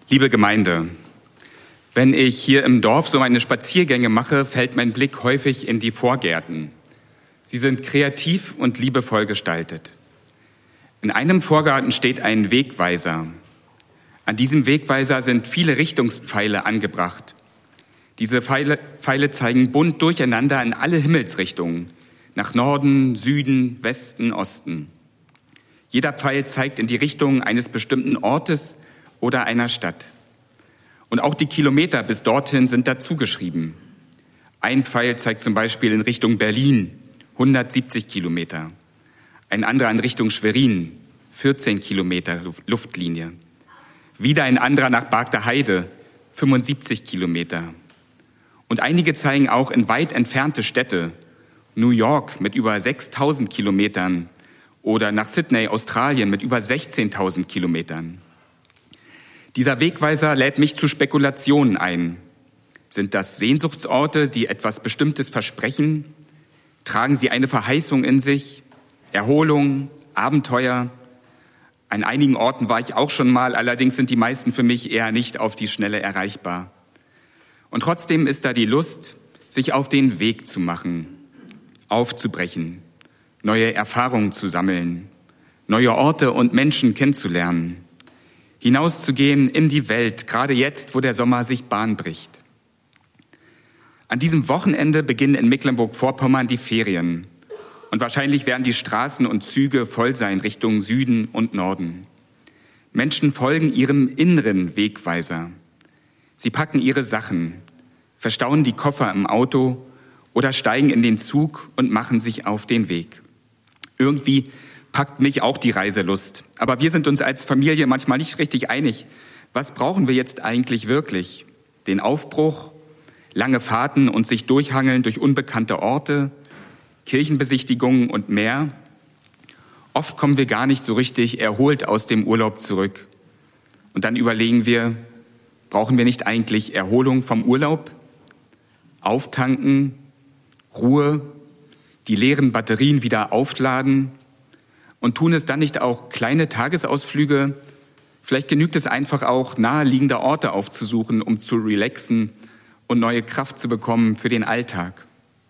Liebe Gemeinde, wenn ich hier im Dorf so meine Spaziergänge mache, fällt mein Blick häufig in die Vorgärten. Sie sind kreativ und liebevoll gestaltet. In einem Vorgarten steht ein Wegweiser. An diesem Wegweiser sind viele Richtungspfeile angebracht. Diese Pfeile zeigen bunt durcheinander in alle Himmelsrichtungen, nach Norden, Süden, Westen, Osten. Jeder Pfeil zeigt in die Richtung eines bestimmten Ortes oder einer Stadt. Und auch die Kilometer bis dorthin sind dazugeschrieben. Ein Pfeil zeigt zum Beispiel in Richtung Berlin, 170 Kilometer. Ein anderer in Richtung Schwerin, 14 Kilometer Luftlinie. Wieder ein anderer nach Bargter-Heide, 75 Kilometer. Und einige zeigen auch in weit entfernte Städte, New York mit über 6.000 Kilometern oder nach Sydney, Australien mit über 16.000 Kilometern. Dieser Wegweiser lädt mich zu Spekulationen ein. Sind das Sehnsuchtsorte, die etwas Bestimmtes versprechen? Tragen sie eine Verheißung in sich? Erholung, Abenteuer? An einigen Orten war ich auch schon mal, allerdings sind die meisten für mich eher nicht auf die Schnelle erreichbar. Und trotzdem ist da die Lust, sich auf den Weg zu machen, aufzubrechen, neue Erfahrungen zu sammeln, neue Orte und Menschen kennenzulernen, hinauszugehen in die Welt, gerade jetzt, wo der Sommer sich Bahn bricht. An diesem Wochenende beginnen in Mecklenburg-Vorpommern die Ferien. Und wahrscheinlich werden die Straßen und Züge voll sein Richtung Süden und Norden. Menschen folgen ihrem inneren Wegweiser. Sie packen ihre Sachen, verstauen die Koffer im Auto oder steigen in den Zug und machen sich auf den Weg. Irgendwie packt mich auch die Reiselust. Aber wir sind uns als Familie manchmal nicht richtig einig. Was brauchen wir jetzt eigentlich wirklich? Den Aufbruch, lange Fahrten und sich durchhangeln durch unbekannte Orte, Kirchenbesichtigungen und mehr? Oft kommen wir gar nicht so richtig erholt aus dem Urlaub zurück. Und dann überlegen wir, brauchen wir nicht eigentlich Erholung vom Urlaub? Auftanken, Ruhe, die leeren Batterien wieder aufladen? Und tun es dann nicht auch kleine Tagesausflüge? Vielleicht genügt es einfach auch, naheliegende Orte aufzusuchen, um zu relaxen und neue Kraft zu bekommen für den Alltag.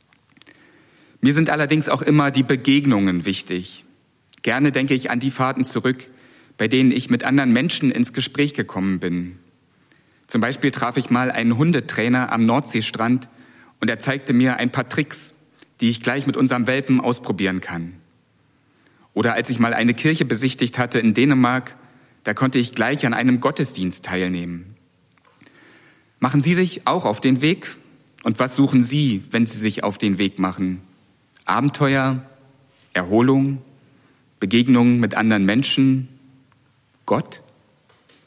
Mir sind allerdings auch immer die Begegnungen wichtig. Gerne denke ich an die Fahrten zurück, bei denen ich mit anderen Menschen ins Gespräch gekommen bin. Zum Beispiel traf ich mal einen Hundetrainer am Nordseestrand und er zeigte mir ein paar Tricks, die ich gleich mit unserem Welpen ausprobieren kann. Oder als ich mal eine Kirche besichtigt hatte in Dänemark, da konnte ich gleich an einem Gottesdienst teilnehmen. Machen Sie sich auch auf den Weg? Und was suchen Sie, wenn Sie sich auf den Weg machen? Abenteuer, Erholung, Begegnungen mit anderen Menschen, Gott?